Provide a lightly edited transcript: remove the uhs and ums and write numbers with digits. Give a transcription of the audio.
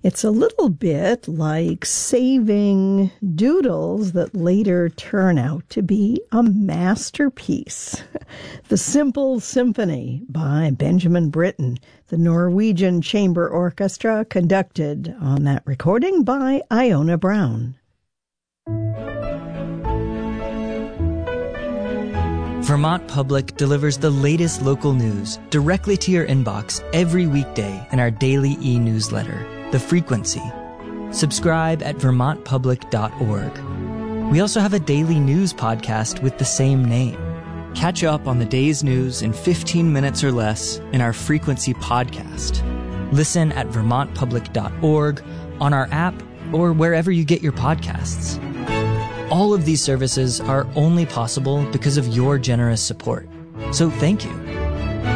It's a little bit like saving doodles that later turn out to be a masterpiece. The Simple Symphony by Benjamin Britten, the Norwegian Chamber Orchestra, conducted on that recording by Iona Brown. Vermont Public delivers the latest local news directly to your inbox every weekday in our daily e-newsletter, The Frequency. Subscribe at vermontpublic.org. We also have a daily news podcast with the same name. Catch up on the day's news in 15 minutes or less in our Frequency podcast. Listen at vermontpublic.org, on our app, or wherever you get your podcasts. All of these services are only possible because of your generous support. So thank you.